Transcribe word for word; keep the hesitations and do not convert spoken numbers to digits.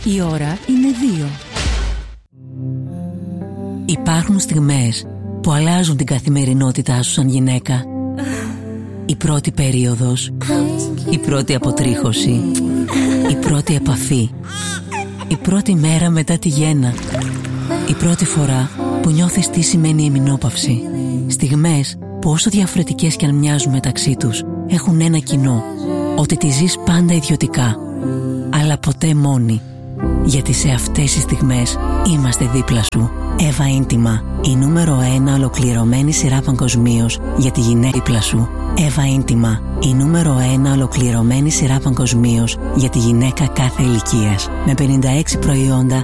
Η ώρα είναι δύο. Υπάρχουν στιγμές που αλλάζουν την καθημερινότητά σου σαν γυναίκα. Η πρώτη περίοδος, η πρώτη αποτρίχωση, η πρώτη επαφή, η πρώτη μέρα μετά τη γέννα, η πρώτη φορά που νιώθεις τι σημαίνει εμεινόπαυση. Στιγμές που όσο διαφορετικές κι αν μοιάζουν μεταξύ τους, έχουν ένα κοινό, ότι τη ζεις πάντα ιδιωτικά, αλλά ποτέ μόνη. Γιατί σε αυτές τις στιγμές είμαστε δίπλα σου. Εύα Ίντιμα, η νούμερο ένα ολοκληρωμένη σειρά παγκοσμίως για τη γυναίκα δίπλα σου. Εύα Ίντιμα, η νούμερο ένα ολοκληρωμένη σειρά παγκοσμίως για τη γυναίκα κάθε ηλικίας. Με πενήντα έξι προϊόντα